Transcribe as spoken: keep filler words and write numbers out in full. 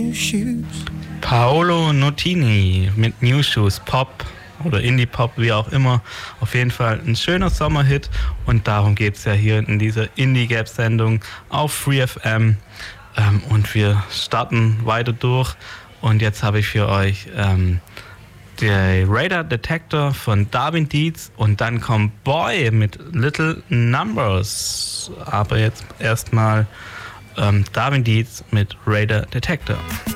Paolo Nutini mit New Shoes, Pop oder Indie-Pop, wie auch immer. Auf jeden Fall ein schöner Sommerhit und darum geht es ja hier in dieser Indie-Gap-Sendung auf Free F M. Ähm, und wir starten weiter durch und jetzt habe ich für euch ähm, der Radar Detector von Darwin Deeds und dann kommt Boy mit Little Numbers. Aber jetzt erstmal ähm, Darwin Deeds mit Radar Detector.